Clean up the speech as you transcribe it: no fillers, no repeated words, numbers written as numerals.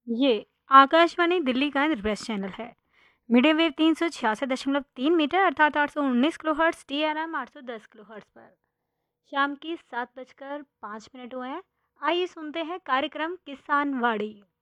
ये आकाशवाणी दिल्ली का इंद्रप्रस्थ चैनल है। मीडियम वेव 366.3 मीटर अर्थात 819 kilo hertz, TRM 810 kilo hertz पर शाम की 7 बजकर 5 मिनट हुए हैं। आइए सुनते हैं कार्यक्रम किसान वाड़ी।